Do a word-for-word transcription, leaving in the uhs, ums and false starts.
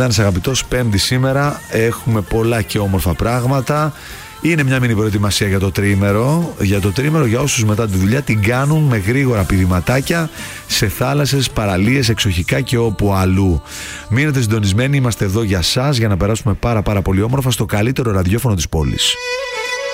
Μπογδάνης αγαπητός, Πέμπτη σήμερα. Έχουμε πολλά και όμορφα πράγματα. Είναι μια μήνυ προετοιμασία για το τρίμερο. Για το τρίμερο, για όσους μετά τη δουλειά την κάνουν με γρήγορα πηδηματάκια σε θάλασσες, παραλίες, εξοχικά και όπου αλλού. Μείνετε συντονισμένοι, είμαστε εδώ για σας για να περάσουμε πάρα πάρα πολύ όμορφα στο καλύτερο ραδιόφωνο της πόλης.